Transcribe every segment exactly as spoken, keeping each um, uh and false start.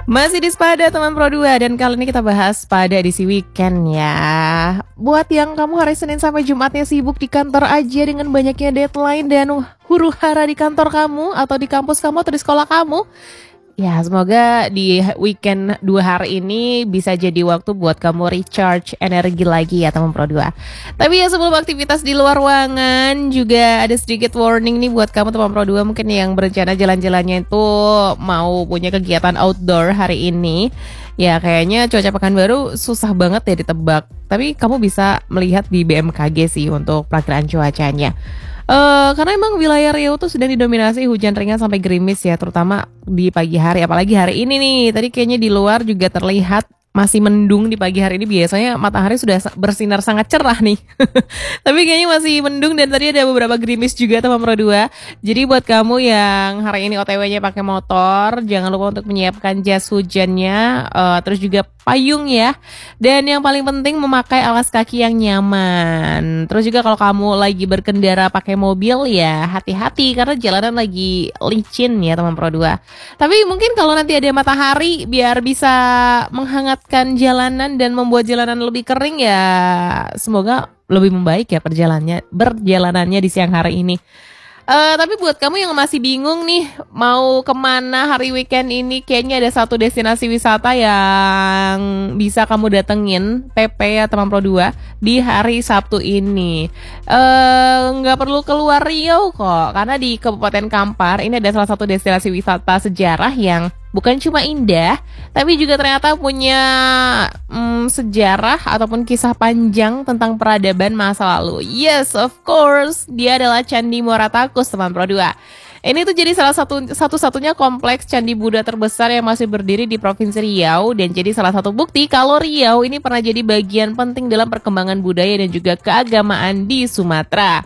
Masih di Spada teman Pro dua, dan kali ini kita bahas pada edisi weekend ya. Buat yang kamu hari Senin sampai Jumatnya sibuk di kantor aja dengan banyaknya deadline dan huru hara di kantor kamu atau di kampus kamu atau di sekolah kamu, ya semoga di weekend dua hari ini bisa jadi waktu buat kamu recharge energi lagi ya teman Pro dua. Tapi ya sebelum aktivitas di luar ruangan juga ada sedikit warning nih buat kamu teman Pro dua mungkin yang berencana jalan-jalannya itu mau punya kegiatan outdoor hari ini. Ya kayaknya cuaca Pekanbaru susah banget ya ditebak. Tapi kamu bisa melihat di B M K G sih untuk perakiraan cuacanya. Uh, karena emang wilayah Riau tuh sedang didominasi hujan ringan sampai gerimis ya, terutama di pagi hari, apalagi hari ini nih. Tadi kayaknya di luar juga terlihat masih mendung di pagi hari ini. Biasanya matahari sudah bersinar sangat cerah nih. Tapi kayaknya masih mendung dan tadi ada beberapa gerimis juga teman Pro dua. Jadi buat kamu yang hari ini O T W-nya pakai motor, jangan lupa untuk menyiapkan jas hujannya, uh, terus juga payung ya. Dan yang paling penting memakai alas kaki yang nyaman. Terus juga kalau kamu lagi berkendara pakai mobil ya hati-hati karena jalanan lagi licin ya teman Pro dua. Tapi mungkin kalau nanti ada matahari biar bisa menghangatkan jalanan dan membuat jalanan lebih kering ya semoga lebih membaik ya perjalanannya berjalanannya di siang hari ini. Uh, tapi buat kamu yang masih bingung nih mau kemana hari weekend ini, kayaknya ada satu destinasi wisata yang bisa kamu datengin P P ya teman Pro dua di hari Sabtu ini. uh, Nggak perlu keluar Riau kok, karena di Kabupaten Kampar ini ada salah satu destinasi wisata sejarah yang bukan cuma indah, tapi juga ternyata punya hmm, sejarah ataupun kisah panjang tentang peradaban masa lalu. Yes, of course, dia adalah Candi Muara Takus, teman Pro dua. Ini tuh jadi salah satu satu-satunya kompleks candi Buddha terbesar yang masih berdiri di Provinsi Riau dan jadi salah satu bukti kalau Riau ini pernah jadi bagian penting dalam perkembangan budaya dan juga keagamaan di Sumatera.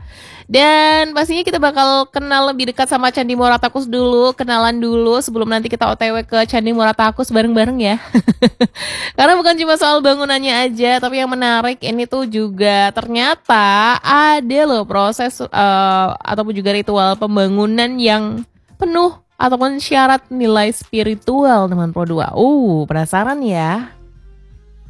Dan pastinya kita bakal kenal lebih dekat sama Candi Muara Takus dulu, kenalan dulu sebelum nanti kita O T W ke Candi Muara Takus bareng-bareng ya. Karena bukan cuma soal bangunannya aja, tapi yang menarik ini tuh juga ternyata ada loh proses uh, ataupun juga ritual pembangunan yang penuh ataupun syarat nilai spiritual teman Pro dua. Uh, penasaran ya?